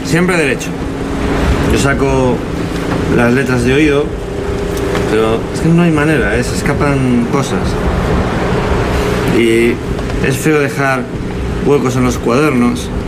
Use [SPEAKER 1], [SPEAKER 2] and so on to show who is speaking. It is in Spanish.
[SPEAKER 1] siempre derecho. Yo saco las letras de oído, pero es que no hay manera, se escapan cosas. Y es feo dejar huecos en los cuadernos,